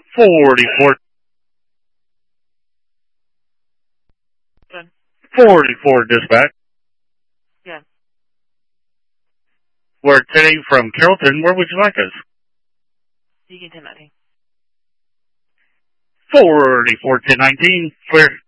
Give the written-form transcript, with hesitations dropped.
44. Good. 44 dispatch. Yeah. We're today from Carrollton. Where would you like us? Deacon 1019. 44 1019. Clear.